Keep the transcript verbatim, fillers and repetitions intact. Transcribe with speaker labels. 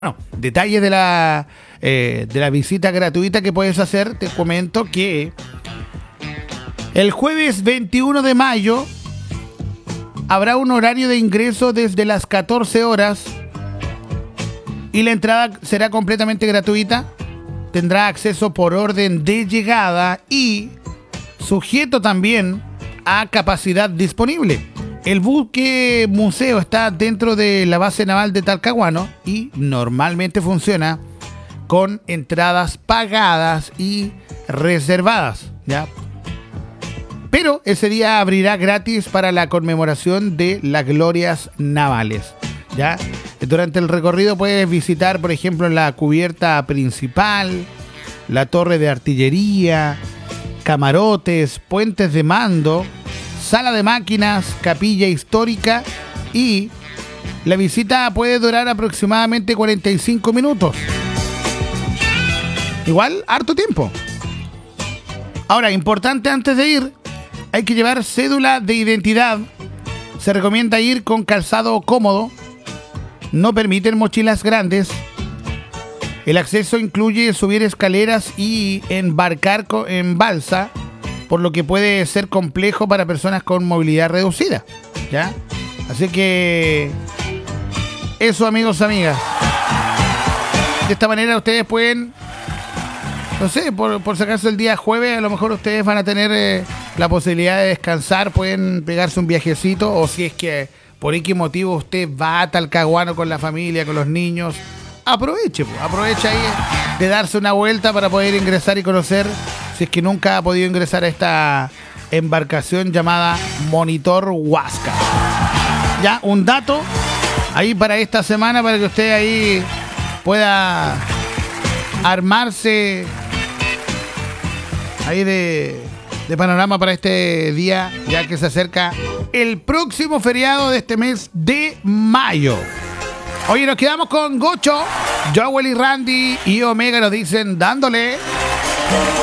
Speaker 1: Bueno, detalles de la, eh, de la visita gratuita que puedes hacer. Te comento que el jueves veintiuno de mayo habrá un horario de ingreso desde las catorce horas y la entrada será completamente gratuita. Tendrá acceso por orden de llegada y sujeto también a capacidad disponible. El buque museo está dentro de la base naval de Talcahuano y normalmente funciona con entradas pagadas y reservadas, ¿ya? Pero ese día abrirá gratis para la conmemoración de las glorias navales, ¿ya? Durante el recorrido puedes visitar, por ejemplo, la cubierta principal, la torre de artillería, camarotes, puentes de mando, sala de máquinas, capilla histórica, y la visita puede durar aproximadamente cuarenta y cinco minutos. Igual, harto tiempo. Ahora, importante antes de ir, hay que llevar cédula de identidad. Se recomienda ir con calzado cómodo. No permiten mochilas grandes. El acceso incluye subir escaleras y embarcar en balsa, por lo que puede ser complejo para personas con movilidad reducida, ¿ya? Así que eso, amigos, amigas. De esta manera ustedes pueden, no sé, por, por sacarse el día jueves, a lo mejor ustedes van a tener eh, la posibilidad de descansar, pueden pegarse un viajecito, o si es que por X motivo usted va a Talcahuano con la familia, con los niños, aproveche, pues, aproveche ahí de darse una vuelta para poder ingresar y conocer, si es que nunca ha podido ingresar a esta embarcación llamada Monitor Huasca. Ya, un dato ahí para esta semana, para que usted ahí pueda armarse ahí de, de panorama para este día, ya que se acerca el próximo feriado de este mes de mayo. Oye, nos quedamos con Gocho, Joel y Randy y Omega nos dicen dándole.